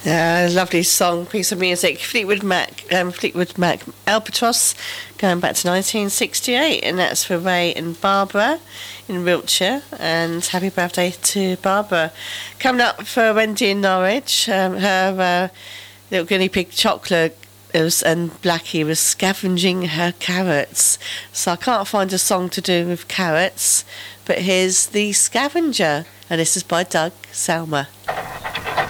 Yeah, lovely song, piece of music. Fleetwood Mac, Albatross, going back to 1968, and that's for Ray and Barbara in Wiltshire. And happy birthday to Barbara. Coming up for Wendy in Norwich, her little guinea pig Chocolate and Blackie was scavenging her carrots. So I can't find a song to do with carrots, but here's The Scavenger, and this is by Doug Salma.